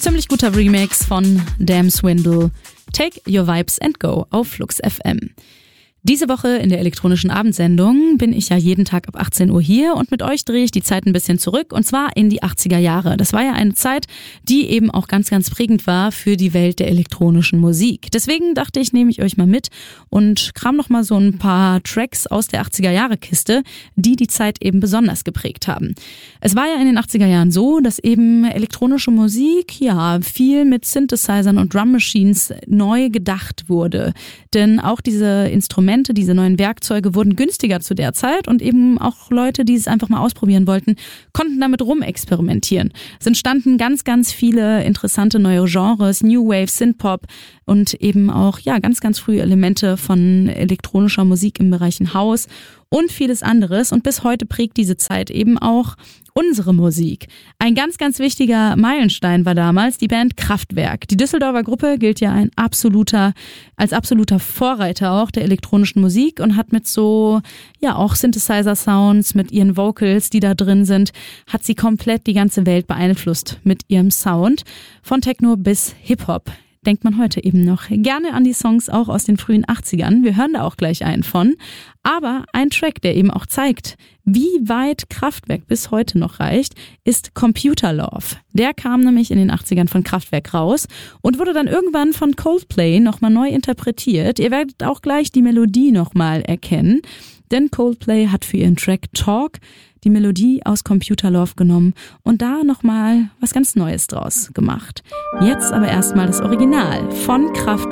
Ziemlich guter Remix von Damn Swindle. Take Your Vibes and Go auf Flux FM. Diese Woche in der elektronischen Abendsendung bin ich ja jeden Tag ab 18 Uhr hier und mit euch drehe ich die Zeit ein bisschen zurück und zwar in die 80er Jahre. Das war ja eine Zeit, die eben auch ganz, ganz prägend war für die Welt der elektronischen Musik. Deswegen dachte ich, nehme ich euch mal mit und kram noch mal so ein paar Tracks aus der 80er Jahre Kiste, die die Zeit eben besonders geprägt haben. Es war ja in den 80er Jahren so, dass eben elektronische Musik ja viel mit Synthesizern und Drum Machines neu gedacht wurde. Denn auch diese Instrumente, diese neuen Werkzeuge wurden günstiger zu der Zeit und eben auch Leute, die es einfach mal ausprobieren wollten, konnten damit rumexperimentieren. Es entstanden ganz, ganz viele interessante neue Genres, New Wave, Synthpop und eben auch ja ganz, ganz frühe Elemente von elektronischer Musik im Bereich House und vieles anderes. Und bis heute prägt diese Zeit eben auch unsere Musik. Ein ganz, ganz wichtiger Meilenstein war damals die Band Kraftwerk. Die Düsseldorfer Gruppe gilt ja als absoluter Vorreiter auch der elektronischen Musik und hat mit so, ja auch Synthesizer-Sounds, mit ihren Vocals, die da drin sind, hat sie komplett die ganze Welt beeinflusst mit ihrem Sound. Von Techno bis Hip-Hop. Denkt man heute eben noch gerne an die Songs auch aus den frühen 80ern. Wir hören da auch gleich einen von. Aber ein Track, der eben auch zeigt, wie weit Kraftwerk bis heute noch reicht, ist Computer Love. Der kam nämlich in den 80ern von Kraftwerk raus und wurde dann irgendwann von Coldplay nochmal neu interpretiert. Ihr werdet auch gleich die Melodie nochmal erkennen, denn Coldplay hat für ihren Track Talk die Melodie aus Computer Love genommen und da nochmal was ganz Neues draus gemacht. Jetzt aber erstmal das Original von Kraftwerk.